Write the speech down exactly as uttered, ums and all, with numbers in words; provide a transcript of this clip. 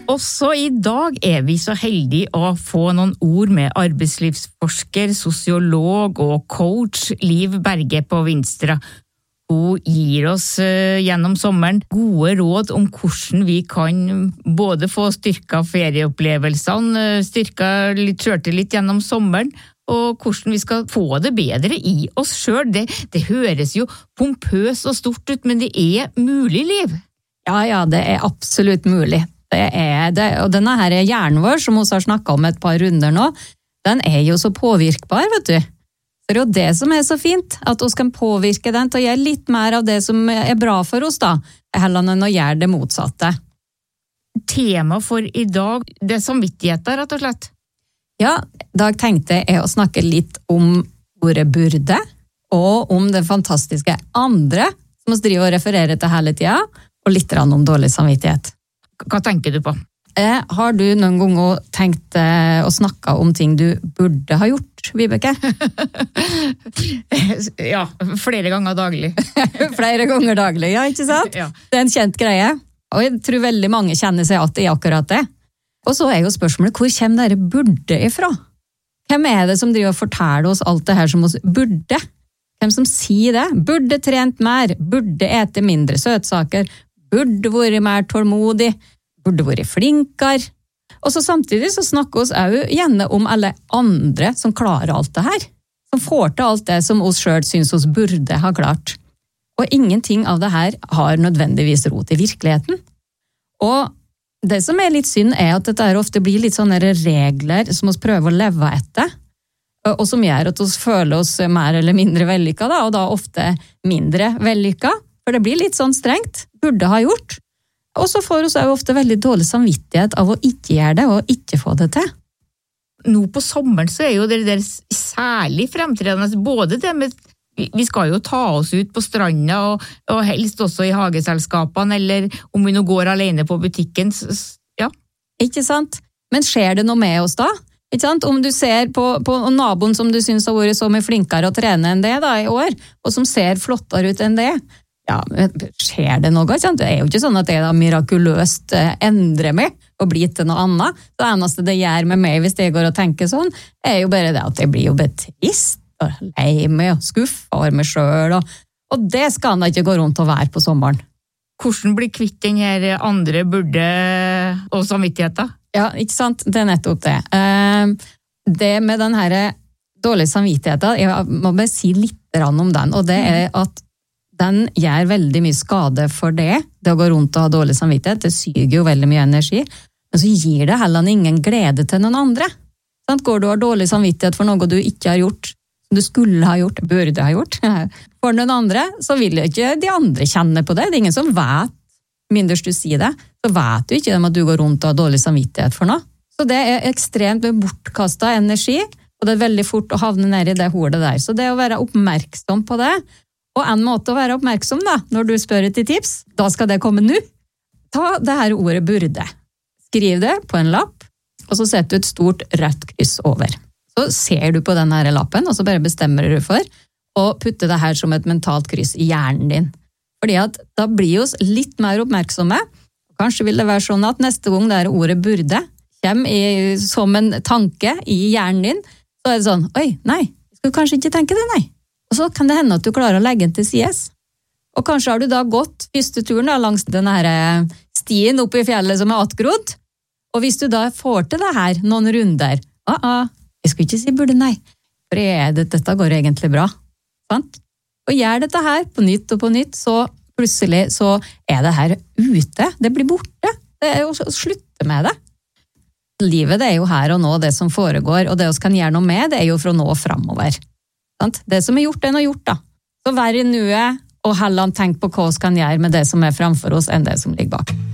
Også i dag er vi så heldige å få noen ord med arbeidslivsforsker, sosiolog og coach Liv Berge på Vinstra. Hun gir oss uh, gjennom sommeren gode råd om hvordan vi kan både få styrket ferieopplevelsene, styrket litt selvtillit gjennom sommeren, og hvordan vi skal få det bedre i oss selv. Det, det høres jo pompøs og stort ut, men det er mulig, Liv. Ja, ja, det er absolutt mulig. Det er det, og denne her hjernen vår, som vi har snakket om et par runder nå, den er jo så påvirkbar, vet du. Så det er jo det som er så fint, at vi kan påvirke den til å gjøre litt mer av det som er bra for oss da, heller enn å gjøre det motsatte. Tema for i dag, det er samvittigheter, rett og slett. Ja, Dag tenkte jeg å snakke litt om ordet burde, og om det fantastiske andre, som vi driver og refererer til hele tiden, og litt om dårlig samvittighet. Hva tenker du på? Eh, har du noen ganger tenkt eh, å snakke om ting du burde ha gjort, Vibeke? Ja, flere ganger daglig. Flere ganger daglig, ja, ikke sant? Ja. Det er en kjent greie, og jeg tror veldig mange kjenner seg at det er akkurat det. Og så er jo spørsmålet, hvor kommer dere burde ifra? Hvem er det som driver og forteller oss alt det her som oss burde? Hvem som sier det? Burde trent mer, burde ete mindre søtsaker, burde vært mer tålmodig, burde vært flinkere. Og så samtidig så snakker oss også gjerne om alle andre som klarer alt det her. Som får til alt det som oss selv synes oss burde ha klart. Og ingenting av det her har nødvendigvis rot i virkeligheten. Og det som er litt synd er at dette ofte blir litt sånne regler som vi prøver å leve etter, og som gjør at vi føler oss mer eller mindre vellykka, da, og da ofte mindre vellykka, for det blir litt sånn strengt, burde ha gjort. Og så får vi også ofte veldig dårlig samvittighet av å ikke gjøre det, og ikke få det til. Nå på sommeren så er jo det der særlig fremtredende, både det med vi skal jo ta oss ut på stranda, og, og helst også i hageselskapene, eller om vi nå går alene på butikken, ja. Ikke sant? Men skjer det noe med oss da? Ikke sant? Om du ser på, på naboen som du synes har vært så mye flinkere å trene enn det da i år, og som ser flottere ut enn det, ja, skjer det noe? Ikke sant? Det er jo ikke sånn at det da mirakuløst endrer meg og blir til noe annet. Det eneste det gjør med meg hvis jeg går og tenker sånn, er jo bare det at jeg blir jo betrist, og lei meg og skuffa over meg selv, og, og det skal han da ikke gå rundt og være på sommeren. Hvordan blir kvitt den her andre burde og samvittigheten? Ja, ikke sant? Det er nettopp det. Det med den her dårlige samvittigheten, jeg må bare si litt om den, og det er at den gjør veldig mye skade for det, det å gå rundt og ha dårlig samvittighet, det syger jo veldig mye energi, men så gir det heller ingen glede til noen andre. Går du og har dårlig samvittighet for noe du ikke har gjort, som du skulle ha gjort, burde ha gjort, for noen andre, så vil ikke de andre kjenne på det. Det er ingen som vet, mindre du sier det, så vet du ikke at du går rundt og har dårlig samvittighet for noe. Så det er ekstremt bortkastet energi, og det er veldig fort å havne ned i det hodet der. Så det å være oppmerksom på det, og en måte å være oppmerksom da, når du spør etter tips, da skal det komme nå. Ta det her ordet burde. Skriv det på en lapp, og så setter du et stort rødt kryss over. Så ser du på denne lappen, og så bare bestemmer du for å putte det her som et mentalt kryss i hjernen din. Fordi at da blir vi litt mer oppmerksomme. Kanskje vil det være sånn at neste gang det er ordet burde kommer i, som en tanke i hjernen din, så er det sånn, oi, nei, jeg skulle kanskje ikke tenke det, nei. Og så kan det hende at du klarer å legge den til sides. Og kanskje har du da gått første turen da, langs denne her stien oppe i fjellet som er attgrodd, og hvis du da får til det her noen runder, ah, ah, jeg skulle ikke si burde nei, for jeg, det, dette går egentlig bra, sant? Og gjør dette her på nytt og på nytt, så plutselig så er det her ute, det blir borte, det er jo å slutte med det. Livet det er jo her og nå det som foregår, og det vi kan gjøre noe med, det er jo for å nå fremover. Sant? Det som er gjort, det er noe gjort da. Så vær i nuet, og heller tenk på hva vi kan gjøre med det som er framfor oss enn det som ligger bak.